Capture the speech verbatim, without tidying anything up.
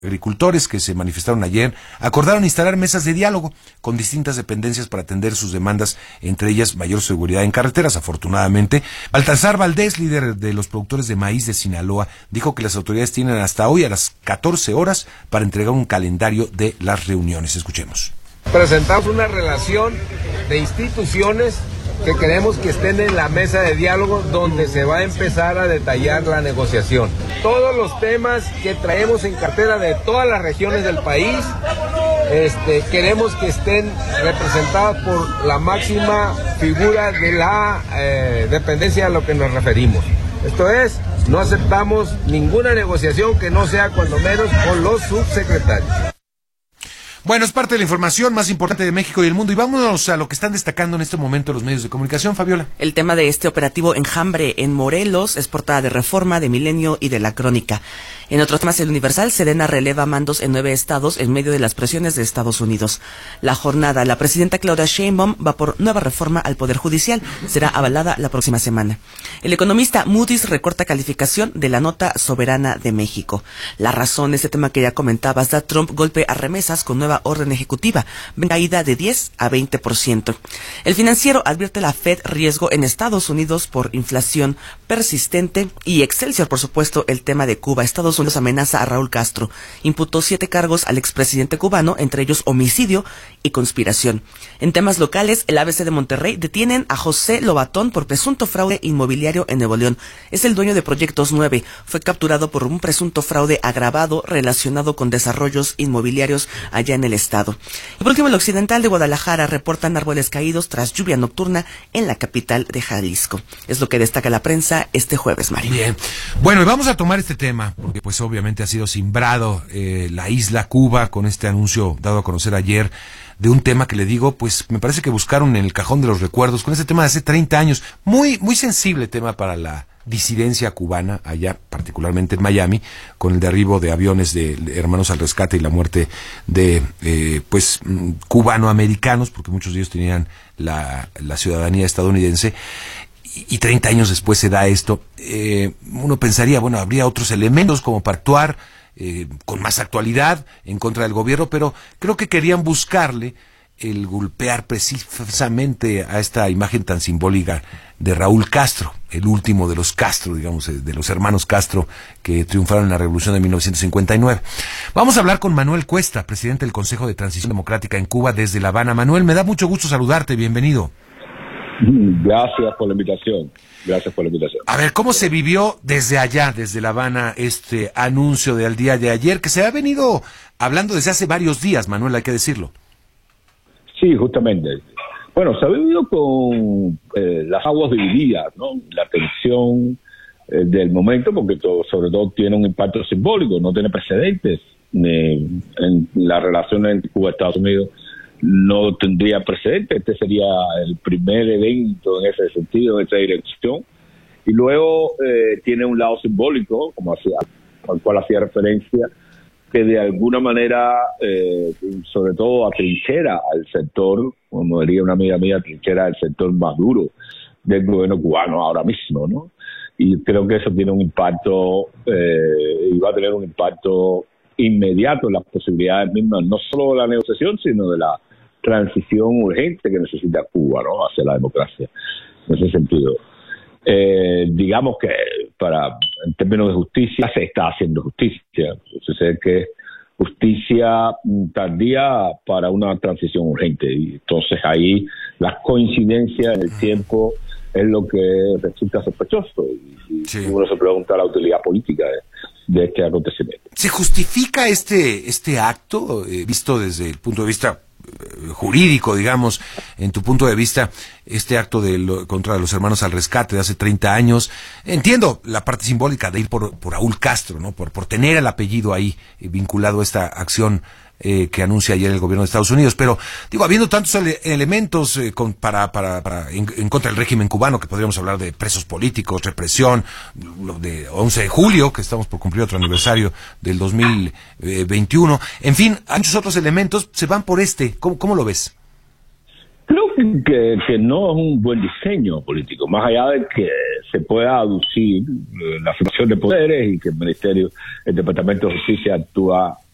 Agricultores que se manifestaron ayer acordaron instalar mesas de diálogo con distintas dependencias para atender sus demandas, entre ellas mayor seguridad en carreteras. Afortunadamente, Baltasar Valdés, líder de los productores de maíz de Sinaloa, dijo que las autoridades tienen hasta hoy a las catorce horas para entregar un calendario de las reuniones. Escuchemos. Presentamos una relación de instituciones que queremos que estén en la mesa de diálogo donde se va a empezar a detallar la negociación. Todos los temas que traemos en cartera de todas las regiones del país, este, queremos que estén representados por la máxima figura de la eh, dependencia a lo que nos referimos. Esto es, no aceptamos ninguna negociación que no sea cuando menos con los subsecretarios. Bueno, es parte de la información más importante de México y el mundo. Y vámonos a lo que están destacando en este momento los medios de comunicación, Fabiola. El tema de este operativo Enjambre en Morelos es portada de Reforma, de Milenio y de La Crónica. En otros temas, el Universal, Sedena releva mandos en nueve estados en medio de las presiones de Estados Unidos. La Jornada, la presidenta Claudia Sheinbaum va por nueva reforma al Poder Judicial. Será avalada la próxima semana. El Economista, Moody's recorta calificación de la nota soberana de México. La Razón, este tema que ya comentabas, da Trump golpe a remesas con nueva orden ejecutiva, caída de diez a veinte por ciento. El Financiero, advierte la Fed riesgo en Estados Unidos por inflación persistente. Y Excelsior, por supuesto, el tema de Cuba. Estados Unidos amenaza a Raúl Castro. Imputó siete cargos al expresidente cubano, entre ellos homicidio y conspiración. En temas locales, el A B C de Monterrey detienen a José Lobatón por presunto fraude inmobiliario en Nuevo León. Es el dueño de Proyectos nueve. Fue capturado por un presunto fraude agravado relacionado con desarrollos inmobiliarios allá en el estado. Y por último, el Occidental de Guadalajara, reportan árboles caídos tras lluvia nocturna en la capital de Jalisco. Es lo que destaca la prensa este jueves, Mario. Bien. Bueno, y vamos a tomar este tema, porque pues obviamente ha sido simbrado eh, la isla Cuba con este anuncio dado a conocer ayer de un tema que le digo, pues me parece que buscaron en el cajón de los recuerdos con ese tema de hace treinta años. Muy, muy sensible tema para la disidencia cubana, allá particularmente en Miami, con el derribo de aviones de Hermanos al Rescate y la muerte de eh, pues cubanoamericanos, porque muchos de ellos tenían la, la ciudadanía estadounidense. Y treinta años después se da esto. Eh, uno pensaría, bueno, habría otros elementos como para actuar eh, con más actualidad en contra del gobierno, pero creo que querían buscarle el golpear precisamente a esta imagen tan simbólica de Raúl Castro, el último de los Castro, digamos, de los hermanos Castro que triunfaron en la Revolución de mil novecientos cincuenta y nueve. Vamos a hablar con Manuel Cuesta, presidente del Consejo de Transición Democrática en Cuba, desde La Habana. Manuel, me da mucho gusto saludarte, bienvenido. Gracias por la invitación. Gracias por la invitación. A ver, ¿cómo se vivió desde allá, desde La Habana, este anuncio del día de ayer, que se ha venido hablando desde hace varios días, Manuel, hay que decirlo? Sí, justamente. Bueno, se ha vivido con eh, las aguas divididas, ¿no? La tensión eh, del momento, porque todo, sobre todo tiene un impacto simbólico, no tiene precedentes eh, en las relaciones entre Cuba y Estados Unidos. No tendría precedente, este sería el primer evento en ese sentido, en esa dirección, y luego eh, tiene un lado simbólico, como hacía, al cual hacía referencia, que de alguna manera, eh, sobre todo atrinchera al sector, como diría una amiga mía, atrinchera al sector más duro del gobierno cubano ahora mismo, ¿no? Y creo que eso tiene un impacto, eh, y va a tener un impacto inmediato en las posibilidades mismas, no solo de la negociación, sino de la transición urgente que necesita Cuba, ¿no? Hacia la democracia, en ese sentido. Eh, digamos que para en términos de justicia se está haciendo justicia. Sucede que justicia tardía para una transición urgente, y entonces ahí las coincidencias en el tiempo es lo que resulta sospechoso, y, sí. y uno se pregunta la utilidad política de, de este acontecimiento. ¿Se justifica este este acto, eh, visto desde el punto de vista jurídico, digamos, en tu punto de vista, este acto de lo, contra los Hermanos al Rescate de hace treinta años? Entiendo la parte simbólica de ir por, por Raúl Castro, ¿no? Por, por tener el apellido ahí eh, vinculado a esta acción eh, que anuncia ayer el gobierno de Estados Unidos, pero digo, habiendo tantos ele elementos eh, con, para, para, para en, en contra del régimen cubano, que podríamos hablar de presos políticos, represión, lo de once de julio, que estamos por cumplir otro aniversario del dos mil veintiuno, en fin, muchos otros elementos, se van por este. ¿Cómo, cómo lo ves? Creo que, que no es un buen diseño político, más allá de que se pueda aducir la situación de poderes y que el Ministerio, el Departamento de Justicia actúa